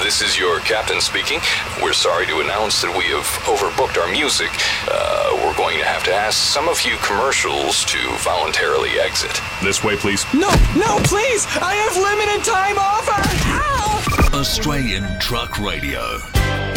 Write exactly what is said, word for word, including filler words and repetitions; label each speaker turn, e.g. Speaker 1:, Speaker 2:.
Speaker 1: this is your captain speaking. We're sorry to announce that we have overbooked our music. Uh, we're going to have to ask some of you commercials to voluntarily exit.
Speaker 2: This way, please.
Speaker 3: No, no, please! I have limited time offer! Ow!
Speaker 4: Australian Truck Radio.